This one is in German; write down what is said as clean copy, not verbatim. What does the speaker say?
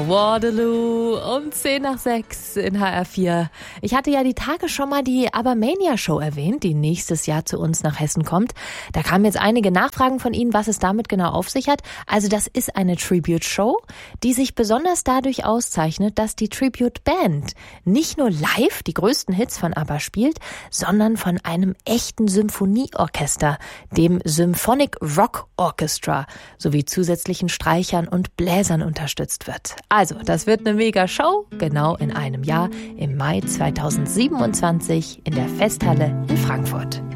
Waterloo um 10:06 in HR4. Ich hatte ja die Tage schon mal die Abermania-Show erwähnt, die nächstes Jahr zu uns nach Hessen kommt. Da kamen jetzt einige Nachfragen von Ihnen, was es damit genau auf sich hat. Also das ist eine Tribute-Show, die sich besonders dadurch auszeichnet, dass die Tribute-Band nicht nur live die größten Hits von ABBA spielt, sondern von einem echten Symphonieorchester, dem Symphonic Rock Orchestra, sowie zusätzlichen Streichern und Bläsern unterstützt wird. Also, das wird eine Mega-Show, genau in einem Jahr, im Mai 2027 in der Festhalle in Frankfurt.